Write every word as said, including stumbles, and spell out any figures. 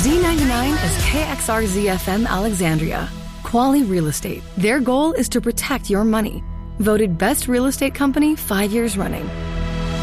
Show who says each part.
Speaker 1: Z ninety-nine is K X R Z F M Alexandria. Quality Real Estate. Their goal is to protect your money. Voted Best Real Estate Company five years running.